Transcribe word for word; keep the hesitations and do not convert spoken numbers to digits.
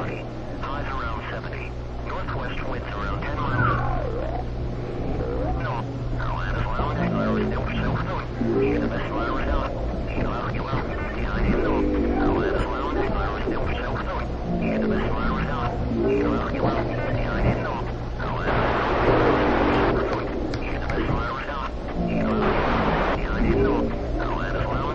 visibility. Highs around seventy. Northwest winds around ten miles